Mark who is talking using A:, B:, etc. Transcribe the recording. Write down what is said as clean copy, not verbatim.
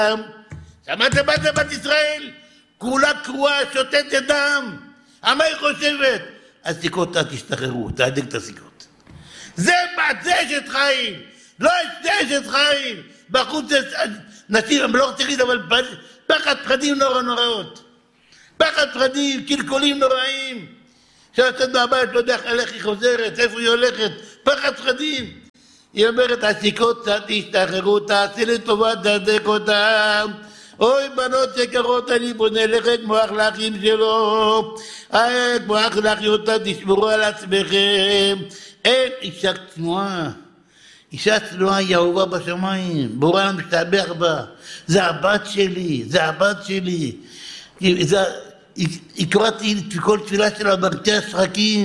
A: שמעת בת ישראל? כולה קרועה, שותתת דם. מה היא חושבת? הסיכות תשתחררו, תהדק את הסיכות. זה אשת חיים, לא אשת חיים. בחוץ נשים, הם לא תגיד, אבל פחד פחדים נוראות. פחד פחדים, קלקולים נוראים. שיוצאת מהבית, לא יודע איך היא חוזרת, איפה היא הולכת. פחד פחדים. היא אומרת, הסיכות תשתחררו, תעשי לי טובה, תהדק אותם. אוי בנות יקרות, אני בונה לכם כמו אח לאחים שלו. כמו אח לאחיותה, תשמרו על עצמכם. אין אישה צנועה. אישה צנועה היא אהובה בשמיים. בורא משתבח בה. זה הבת שלי, זה הבת שלי. היא קוראת לי כל תפילה שלה במטה השחקים.